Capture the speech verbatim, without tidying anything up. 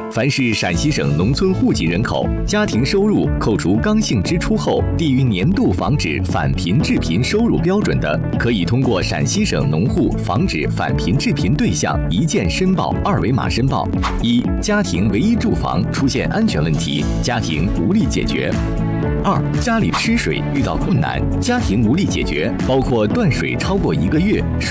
凡是陕西省农村户籍人口，家庭收入扣除刚性支出后低于年度防止返贫致贫收入标准的，可以通过陕西省农户防止返贫致贫对象一键申报二维码申报。一、家庭唯一住房出现安全问题，家庭无力解决。二、家里吃水遇到困难，家庭无力解决，包括断水超过一个月。